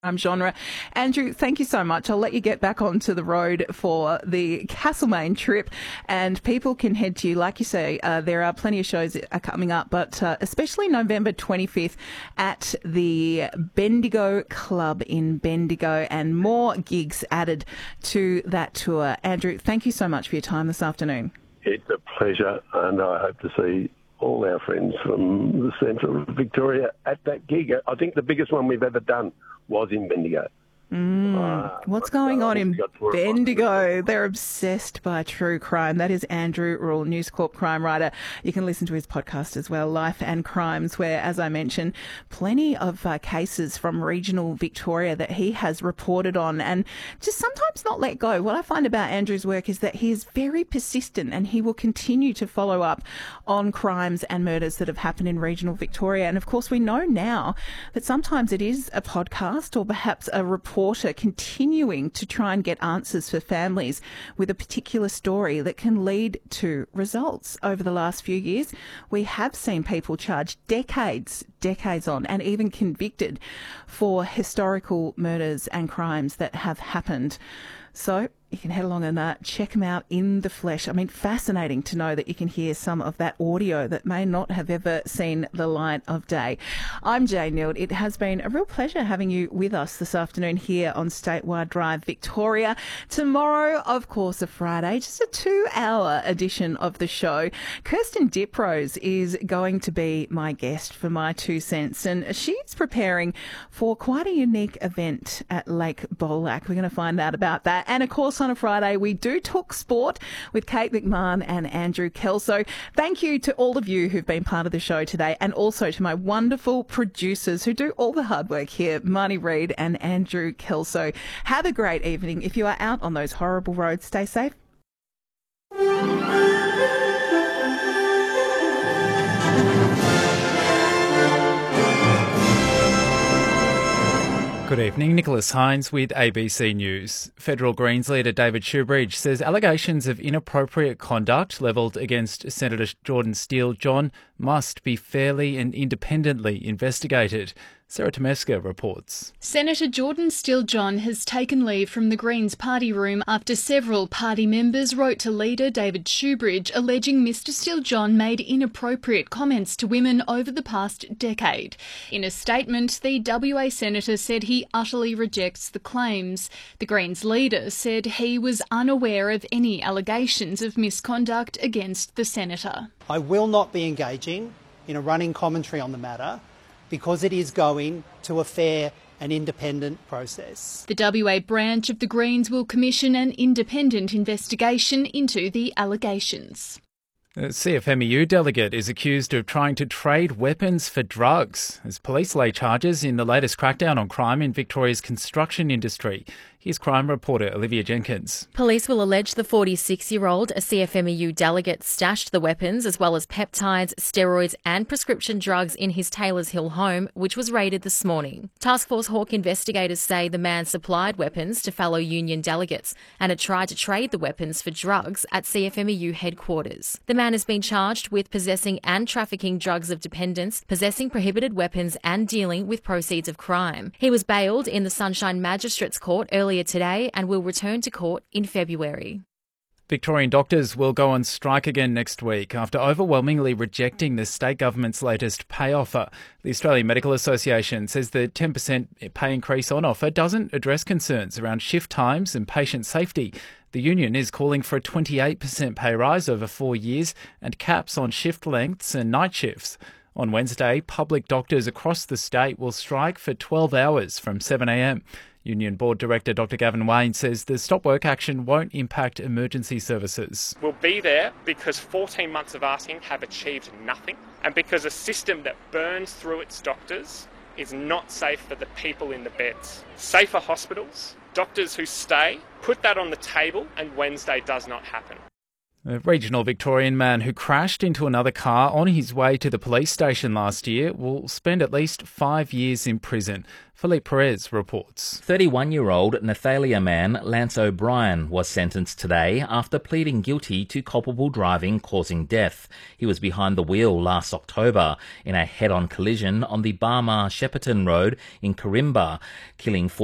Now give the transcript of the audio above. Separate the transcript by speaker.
Speaker 1: genre. Andrew, thank you so much. I'll let you get back onto the road for the Castlemaine trip, and people can head to you. Like you say, there are plenty of shows that are coming up, but especially November 25th at the Bendigo Club in Bendigo, and more gigs added to that tour. Andrew, thank you so much for your time this afternoon.
Speaker 2: It's a pleasure, and I hope to see all our friends from the centre of Victoria at that gig. I think the biggest one we've ever done was in Bendigo.
Speaker 1: What's going on in Bendigo? They're obsessed by true crime. That is Andrew Rule, News Corp crime writer. You can listen to his podcast as well, Life and Crimes, where, as I mentioned, plenty of cases from regional Victoria that he has reported on and just sometimes not let go. What I find about Andrew's work is that he is very persistent, and he will continue to follow up on crimes and murders that have happened in regional Victoria. And of course, we know now that sometimes it is a podcast or perhaps a reporter continuing to try and get answers for families with a particular story that can lead to results. Over the last few years, we have seen people charged decades on and even convicted for historical murders and crimes that have happened. So you can head along and check them out in the flesh. I mean, fascinating to know that you can hear some of that audio that may not have ever seen the light of day. I'm Jane Nield. It has been a real pleasure having you with us this afternoon here on Statewide Drive Victoria. Tomorrow, of course, a Friday, just a 2-hour edition of the show. Kirsten Diprose is going to be my guest for my 2 cents, and she's preparing for quite a unique event at Lake Bolac. We're going to find out about that. And of course, on a Friday, we do talk sport with Kate McMahon and Andrew Kelso. Thank you to all of you who've been part of the show today, and also to my wonderful producers who do all the hard work here, Marnie Reid and Andrew Kelso. Have a great evening. If you are out on those horrible roads, stay safe.
Speaker 3: Good evening, Nicholas Hines with ABC News. Federal Greens leader David Shoebridge says allegations of inappropriate conduct levelled against Senator Jordan Steele-John must be fairly and independently investigated. Sarah Tomeska reports.
Speaker 4: Senator Jordan Steele-John has taken leave from the Greens party room after several party members wrote to leader David Shoebridge alleging Mr Steele-John made inappropriate comments to women over the past decade. In a statement, the WA senator said he utterly rejects the claims. The Greens leader said he was unaware of any allegations of misconduct against the senator.
Speaker 5: I will not be engaging in a running commentary on the matter, because it is going to a fair and independent process.
Speaker 4: The WA branch of the Greens will commission an independent investigation into the allegations.
Speaker 3: A CFMEU delegate is accused of trying to trade weapons for drugs as police lay charges in the latest crackdown on crime in Victoria's construction industry. Here's crime reporter Olivia Jenkins.
Speaker 6: Police will allege the 46-year-old, a CFMEU delegate, stashed the weapons as well as peptides, steroids and prescription drugs in his Taylors Hill home, which was raided this morning. Task Force Hawk investigators say the man supplied weapons to fellow union delegates and had tried to trade the weapons for drugs at CFMEU headquarters. The man has been charged with possessing and trafficking drugs of dependence, possessing prohibited weapons and dealing with proceeds of crime. He was bailed in the Sunshine Magistrates Court earlier today and will return to court in February.
Speaker 3: Victorian doctors will go on strike again next week after overwhelmingly rejecting the state government's latest pay offer. The Australian Medical Association says the 10% pay increase on offer doesn't address concerns around shift times and patient safety. The union is calling for a 28% pay rise over 4 years and caps on shift lengths and night shifts. On Wednesday, public doctors across the state will strike for 12 hours from 7am. Union Board Director Dr Gavin Wayne says the stop work action won't impact emergency services.
Speaker 7: We'll be there because 14 months of asking have achieved nothing, and because a system that burns through its doctors is not safe for the people in the beds. Safer hospitals, doctors who stay, put that on the table, and Wednesday does not happen.
Speaker 3: A regional Victorian man who crashed into another car on his way to the police station last year will spend at least 5 years in prison. Philippe Perez reports.
Speaker 8: 31-year-old Nathalia man Lance O'Brien was sentenced today after pleading guilty to culpable driving causing death. He was behind the wheel last October in a head-on collision on the Barmah-Shepparton Road in Corimba, killing